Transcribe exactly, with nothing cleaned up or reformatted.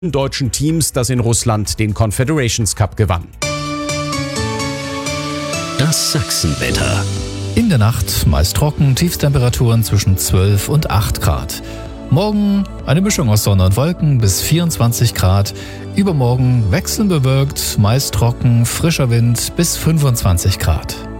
deutschen Teams, das in Russland den Confederations Cup gewann. Das Sachsenwetter. In der Nacht meist trocken, Tiefstemperaturen zwischen zwölf und acht Grad. Morgen eine Mischung aus Sonne und Wolken bis vierundzwanzig Grad. Übermorgen wechselnd bewölkt, meist trocken, frischer Wind bis fünfundzwanzig Grad.